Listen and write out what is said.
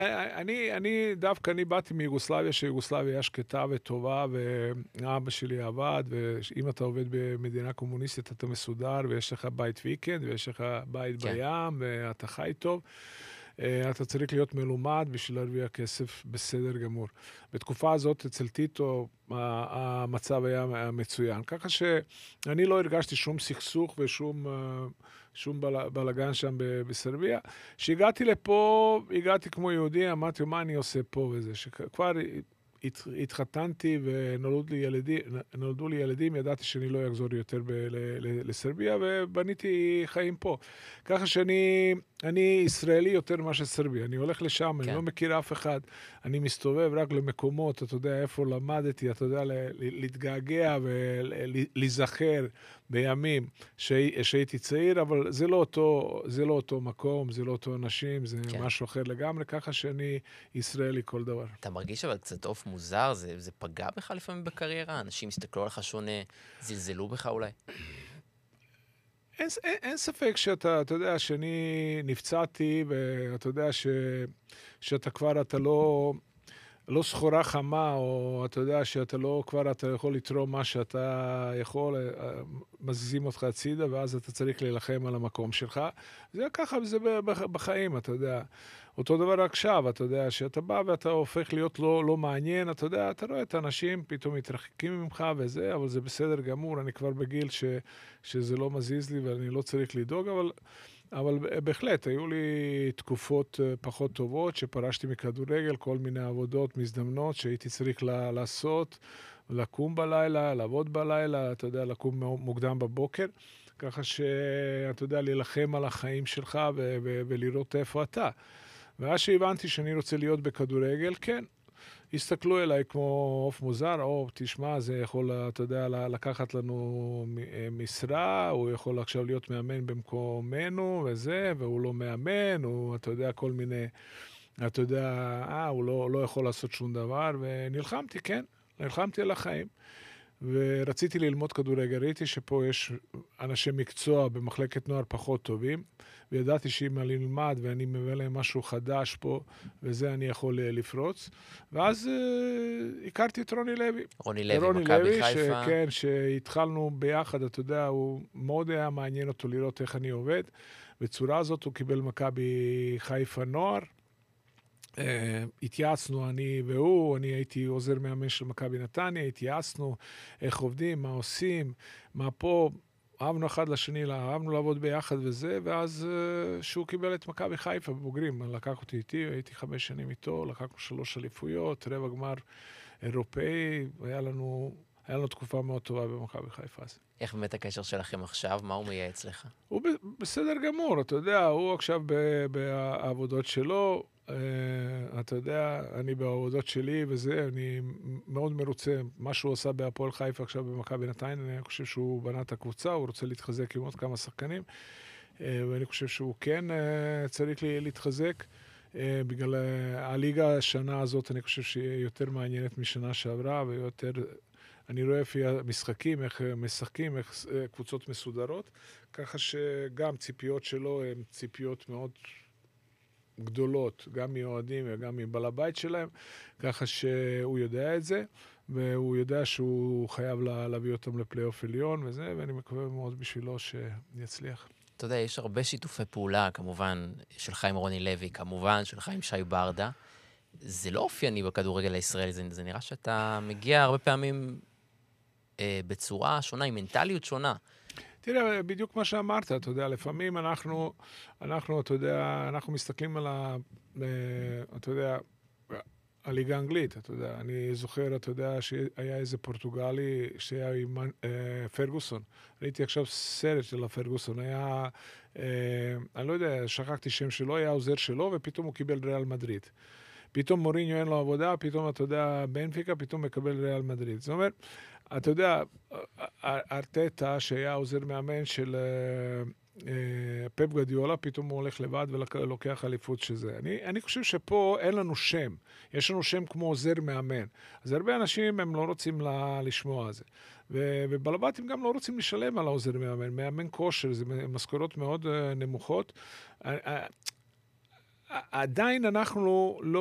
אני דווקא, אני באתי מיוגוסלביה, שיוגוסלביה היה שקטה וטובה, ואבא שלי עבד, ואם אתה עובד במדינה קומוניסטית, אתה מסודר, ויש לך בית ויקנד, ויש לך בית כן, בים, ואתה חי טוב. אתה צריך להיות מלומד בשביל להרוויח כסף בסדר גמור. בתקופה הזאת, אצל טיטו, המצב היה מצוין. ככה שאני לא הרגשתי שום סכסוך ושום בלגן שם בסרביה. כשהגעתי לפה, הגעתי כמו יהודי, אמרתי, מה אני עושה פה וזה? שכבר התחתנתי ונולדו לי ילדים, ידעתי שאני לא אחזור יותר לסרביה, ובניתי חיים פה. ככה אני ישראלי יותר מאשר סרבי, אני הולך לשם, אני כן. לא מכיר אף אחד, אני מסתובב רק למקומות, אתה יודע איפה למדתי, אתה יודע, להתגעגע ולהיזכר בימים שהייתי צעיר, אבל זה לא אותו מקום, זה לא אותו אנשים, זה כן. משהו אחר לגמרי, ככה שאני ישראלי כל דבר. אתה מרגיש אבל קצת עוף מוזר? זה פגע בך לפעמים בקריירה? אנשים הסתכלו עליך שונה, זלזלו בך אולי? אין ספק אתה יודע, שאני נפצעתי, ואתה יודע שאתה כבר, אתה לא סחורה חמה, או אתה יודע שאתה לא, כבר אתה יכול לתרום מה שאתה יכול, מזיזים אותך הצידה, ואז אתה צריך להילחם על המקום שלך. זה ככה, זה בחיים, אתה יודע. אותו דבר עכשיו, אתה יודע, שאתה בא ואתה הופך להיות לא מעניין, אתה יודע, אתה רואה את האנשים, פתאום מתרחקים ממך וזה, אבל זה בסדר גמור, אני כבר בגיל שזה לא מזיז לי ואני לא צריך לדאוג, אבל בהחלט, היו לי תקופות פחות טובות, שפרשתי מכדורגל, כל מיני עבודות מזדמנות שהייתי צריך לעשות, לקום בלילה, לעבוד בלילה, אתה יודע, לקום מוקדם בבוקר, ככה שאתה יודע, להילחם על החיים שלך ולראות איפה אתה. ואז שהבנתי שאני רוצה להיות בכדורגל, כן, הסתכלו אליי כמו עוף מוזר, או תשמע, זה יכול, אתה יודע, לקחת לנו משרה, הוא יכול עכשיו להיות מאמן במקומנו וזה, והוא לא מאמן, הוא, אתה יודע, כל מיני, אתה יודע, הוא לא יכול לעשות שום דבר, ונלחמתי, כן, נלחמתי על החיים. ורציתי ללמוד כדורגל, ראיתי שפה יש אנשי מקצוע במחלקת נוער פחות טובים, וידעתי שאם אני אלמד ואני מביא להם משהו חדש פה, וזה אני יכול לפרוץ. ואז הכרתי את רוני לוי. רוני לוי, רוני מכבי לוי, חיפה. שכן, שהתחלנו ביחד, אתה יודע, הוא מאוד היה מעניין אותו לראות איך אני עובד. בצורה הזאת הוא קיבל מכבי חיפה נוער, התייעצנו אני והוא, אני הייתי עוזר מאמן של מכבי נתניה, התייעצנו איך עובדים, מה עושים, מה פה, אהבנו אחד לשני, אהבנו לעבוד ביחד וזה, ואז שהוא קיבל את מכבי חיפה בבוגרים, לקח אותי איתי, הייתי 5 שנים איתו, לקחנו 3 אליפויות, רבע גמר אירופאי, היה לנו תקופה מאוד טובה במכבי חיפה. איך באמת הקשר שלכם עכשיו? מה הוא מייעץ לך? הוא בסדר גמור, אתה יודע, הוא עכשיו בעבודות שלו, אתה יודע, אני בעבודות שלי וזה, אני מאוד מרוצה. מה שהוא עשה בהפועל חיפה עכשיו במכבי נתניה, אני חושב שהוא בנה את הקבוצה, הוא רוצה להתחזק עם עוד כמה שחקנים, ואני חושב שהוא כן צריך להתחזק. בגלל הליגה השנה הזאת, אני חושב שהיא יותר מעניינת משנה שעברה, ויותר, אני רואה לפי המשחקים, איך משחקים, איך קבוצות מסודרות, ככה שגם ציפיות שלו הן ציפיות מאוד גדולות, גם מאוהדים וגם מבעל הבית שלהם, ככה שהוא יודע את זה, והוא יודע שהוא חייב להביא אותם לפלייאוף עליון וזה, ואני מקווה מאוד בשבילו שיצליח. אתה יודע, יש הרבה שיתופי פעולה, כמובן, שלך עם רוני לוי, כמובן, שלך עם שי ברדה. זה לא אופייני בכדורגל הישראלי, זה נראה שאתה מגיע הרבה פעמים בצורה שונה, עם מנטליות שונה. תראה, בדיוק מה שאמרת, אתה יודע, לפעמים אנחנו, אתה יודע, אנחנו מסתכלים על אתה יודע, הליגה האנגלית, אתה יודע, אני זוכר, אתה יודע, שהיה איזה פורטוגלי שהיה עם פרגוסון. ראיתי עכשיו סרט של הפרגוסון, היה, אני לא יודע, שכחתי שם שלו, היה עוזר שלו, ופתאום הוא קיבל ריאל מדריד. פתאום מוריניו אין לו עבודה, פתאום, אתה יודע, בנפיקה, פתאום מקבל ריאל מדריד. זאת אומרת, אתה יודע, ארטטה, שהיה עוזר מאמן של פפ גוארדיולה, פתאום הוא הולך לבד ולוקח אליפות שזה. אני חושב שפה אין לנו שם. יש לנו שם כמו עוזר מאמן. אז הרבה אנשים הם לא רוצים לשמוע על זה. ובלבטים גם לא רוצים לשלם על העוזר מאמן. מאמן כושר, זה משכורות מאוד נמוכות. עדיין אנחנו לא